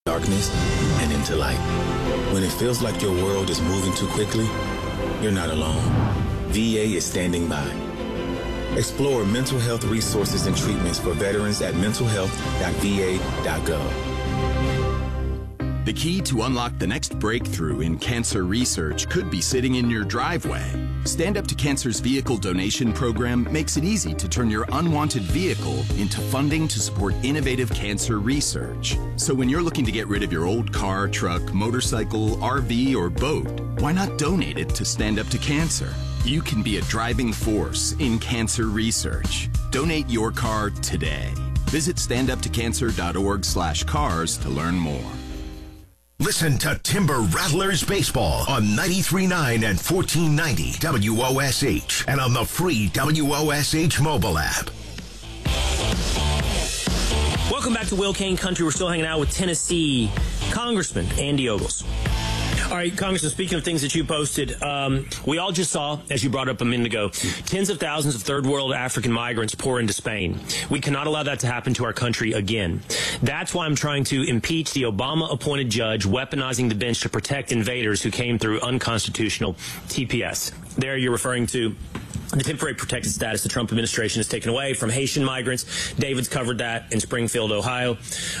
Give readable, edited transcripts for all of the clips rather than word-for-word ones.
darkness and into light. When it feels like your world is moving too quickly, you're not alone. VA is standing by. Explore mental health resources and treatments for veterans at mentalhealth.va.gov. The key to unlock the next breakthrough in cancer research could be sitting in your driveway. Stand Up to Cancer's vehicle donation program makes it easy to turn your unwanted vehicle into funding to support innovative cancer research. So when you're looking to get rid of your old car, truck, motorcycle, RV, or boat, why not donate it to Stand Up to Cancer? You can be a driving force in cancer research. Donate your car today. Visit standuptocancer.org/cars to learn more. Listen to Timber Rattlers Baseball on 93.9 and 1490 WOSH and on the free WOSH mobile app. Welcome back to Will Kane Country. We're still hanging out with Tennessee Congressman Andy Ogles. All right, Congressman, speaking of things that you posted, we all just saw, as you brought up a minute ago, tens of thousands of third world African migrants pour into Spain. We cannot allow that to happen to our country again. That's why I'm trying to impeach the Obama-appointed judge weaponizing the bench to protect invaders who came through unconstitutional TPS. There you're referring to the temporary protected status the Trump administration has taken away from Haitian migrants. David's covered that in Springfield, Ohio.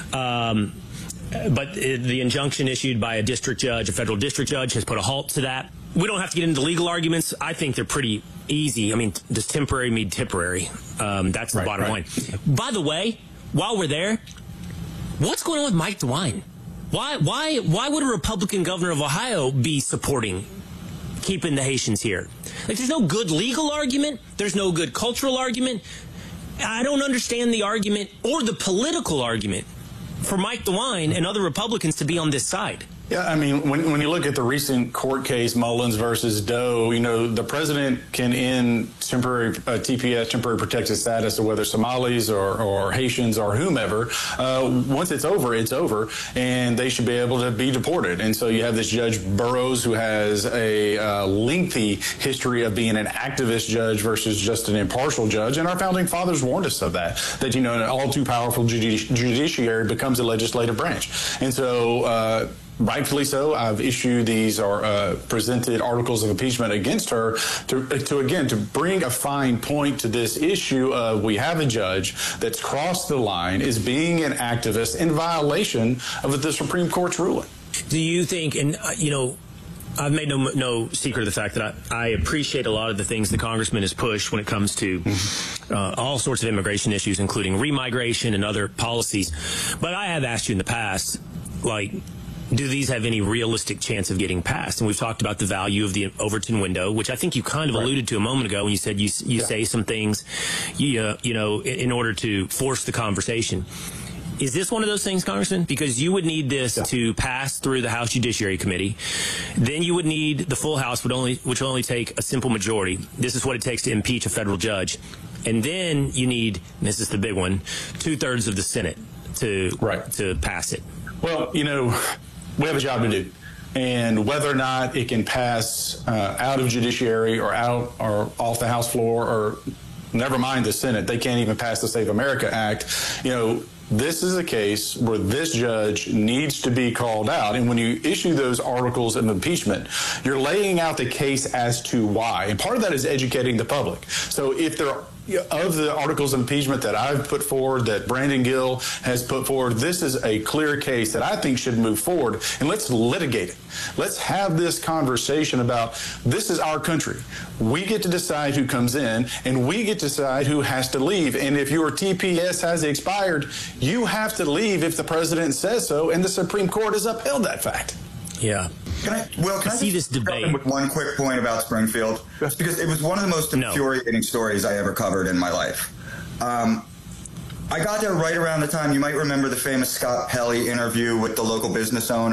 But the injunction issued by a federal district judge, has put a halt to that. We don't have to get into legal arguments. I think they're pretty easy. I mean, does temporary mean temporary? That's the bottom line. By the way, while we're there, what's going on with Mike DeWine? Why would a Republican governor of Ohio be supporting keeping the Haitians here? Like, there's no good legal argument. There's no good cultural argument. I don't understand the argument or the political argument for Mike DeWine and other Republicans to be on this side. Yeah, I mean, when you look at the recent court case, Mullins versus Doe, you know, the president can end temporary TPS, temporary protected status, of whether Somalis or Haitians or whomever. Once it's over, and they should be able to be deported. And so you have this Judge Burroughs, who has a lengthy history of being an activist judge versus just an impartial judge. And our founding fathers warned us of that, you know, an all too powerful judiciary becomes a legislative branch. And so, rightfully so, I've issued these or presented articles of impeachment against her to bring a fine point to this issue of we have a judge that's crossed the line, is being an activist in violation of the Supreme Court's ruling. Do you think, and you know, I've made no secret of the fact that I appreciate a lot of the things the congressman has pushed when it comes to all sorts of immigration issues, including remigration and other policies. But I have asked you in the past, like, do these have any realistic chance of getting passed? And we've talked about the value of the Overton window, which I think you kind of alluded to a moment ago when you said you say some things, you know, in order to force the conversation. Is this one of those things, Congressman? Because you would need this to pass through the House Judiciary Committee. Then you would need the full House, which will only take a simple majority. This is what it takes to impeach a federal judge. And then you need, and this is the big one, 2/3 of the Senate to pass it. Well, you know, we have a job to do. And whether or not it can pass out of judiciary or out or off the House floor, or never mind the Senate, they can't even pass the Save America Act. You know, this is a case where this judge needs to be called out. And when you issue those articles of impeachment, you're laying out the case as to why. And part of that is educating the public. So if there are, of the articles of impeachment that I've put forward, that Brandon Gill has put forward, this is a clear case that I think should move forward, and let's litigate it. Let's have this conversation about, this is our country. We get to decide who comes in, and we get to decide who has to leave. And if your TPS has expired, you have to leave if the president says so, and the Supreme Court has upheld that fact. Yeah. Can I see this debate with one quick point about Springfield? Because it was one of the most infuriating stories I ever covered in my life. I got there right around the time, you might remember the famous Scott Pelley interview with the local business owner.